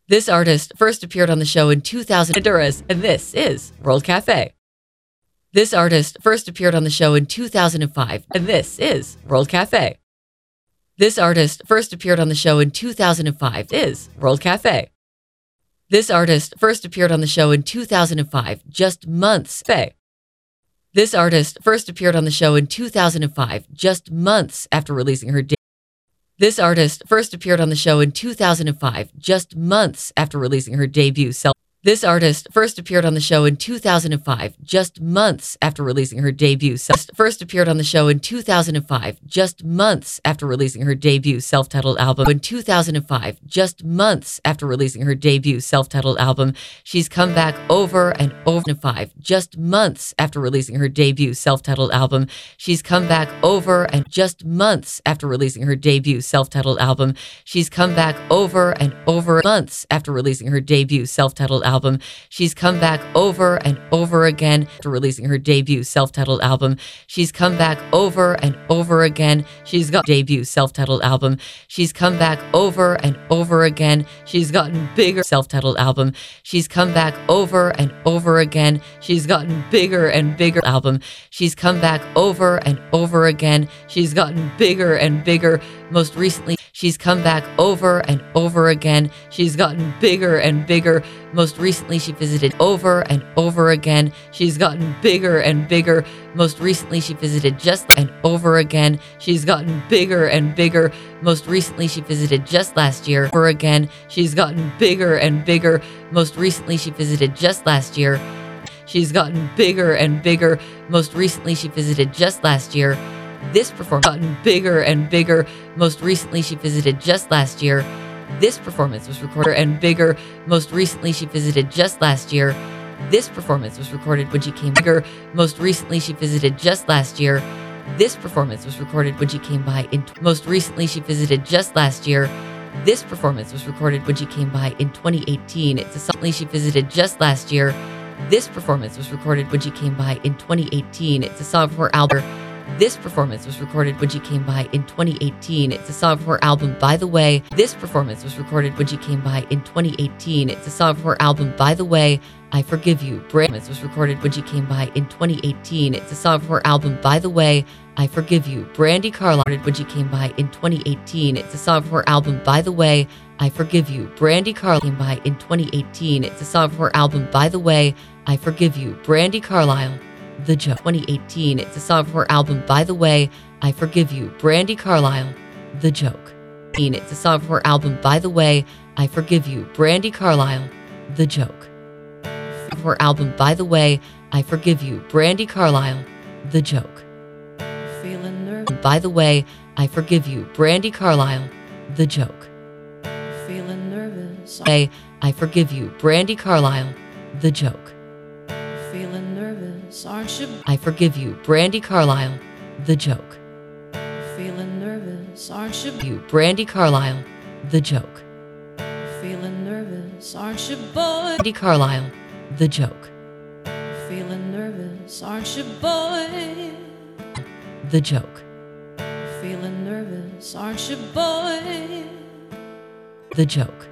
This artist first appeared on the show in 2000 Honduras, and this is World Cafe. This artist first appeared on the show in 2005, and this is World Cafe. This artist first appeared on the show in 2005 is World Cafe. This artist first appeared on the show in 2005, just months. This artist first appeared on the show in 2005, just months after releasing her debut. This artist first appeared on the show in 2005, just months after releasing her debut self. This artist first appeared on the show in 2005, just months after releasing her debut self. First appeared on the show in 2005, just months after releasing her debut self-titled album. In 2005, just months after releasing her debut self-titled album, she's come back over and over. Just months after releasing her debut self-titled album, she's come back over and just months after releasing her debut self-titled album, she's come back over and over. Months after releasing her debut self-titled album, she's come back over and over again after releasing her debut self-titled album. She's come back over and over again. She's got debut self-titled album. She's come back over and over again. She's gotten bigger self-titled album. She's come back over and over again. She's gotten bigger and bigger album. She's come back over and over again. She's gotten bigger and bigger. Most recently, she's come back over and over again. She's gotten bigger and bigger. Most recently, she visited over and over again. She's gotten bigger and bigger. Most recently, she visited just and over again. She's gotten bigger and bigger. Most recently, she visited just last year. Over again. She's gotten bigger and bigger. Most recently, she visited just last year. She's gotten bigger and bigger. Most recently, she visited just last year. This performance gotten bigger and bigger. Most recently, she visited just last year. This performance was recorded and bigger. Most recently, she visited just last year. This performance was recorded when she came bigger. Most recently, she visited just last year. This performance was recorded when she came by in. Most recently, she visited just last year. This performance was recorded when she came by in 2018. It's a song she visited just last year. This performance was recorded when she came by in 2018. It's a song from her album. This performance was recorded when she came by in 2018. It's a song from her album By the Way. This performance was recorded when she came by in 2018. It's a song from her album By the Way, I Forgive You. Performance was recorded when she came by in 2018. It's a song from her album By the Way, I Forgive You. Brandi Carlile when she came by in 2018. It's a song from her album By the Way, I Forgive You. Brandi Carlile came by in 2018. It's a song from her album By the Way, I Forgive You. Brandi Carlile, The Joke. 2018. It's a song from her album By the Way, I Forgive You. Brandi Carlile, The Joke. It's a song from her album By the Way, I Forgive You. Brandi Carlile, The Joke. From her album By the Way, I Forgive You. Brandi Carlile, The Joke. Feeling nervous. By the Way, I Forgive You. Brandi Carlile, The Joke. Feeling nervous. I Forgive You. Brandi Carlile, The Joke. Feeling nervous, aren't you? I Forgive You. Brandi Carlile, The Joke. Feeling nervous, aren't you? You. Brandi Carlile, The Joke. Feeling nervous, aren't you, boy? Brandi Carlile, The Joke. Feeling nervous, aren't you, boy? The Joke. Feeling nervous, aren't you, boy? The Joke.